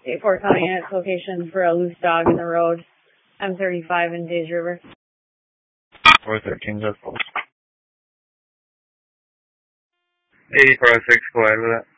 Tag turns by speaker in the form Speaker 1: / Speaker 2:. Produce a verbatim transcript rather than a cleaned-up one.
Speaker 1: eight four County at its location for a loose dog in the road, M thirty-five in Days River.
Speaker 2: four thirteen, just close.
Speaker 3: eighty-four oh six, go ahead with it.